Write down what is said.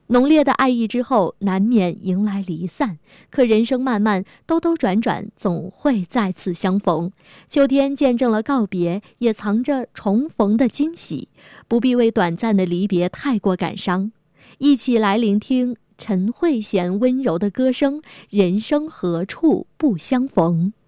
浓烈的爱意之后，难免迎来离散。可人生漫漫，兜兜转转，总会再次相逢。秋天见证了告别，也藏着重逢的惊喜。不必为短暂的离别太过感伤，一起来聆听陈慧娴温柔的歌声。人生何处不相逢。